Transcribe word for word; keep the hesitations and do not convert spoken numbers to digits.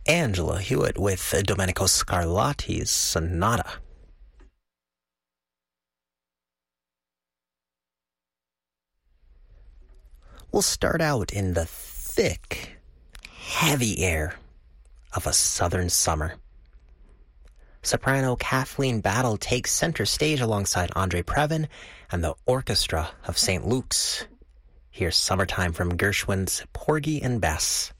Angela Hewitt with Domenico Scarlatti's Sonata. We'll start out in the thick, heavy air of a southern summer. Soprano Kathleen Battle takes center stage alongside Andre Previn and the Orchestra of Saint Luke's. Here's Summertime from Gershwin's Porgy and Bess.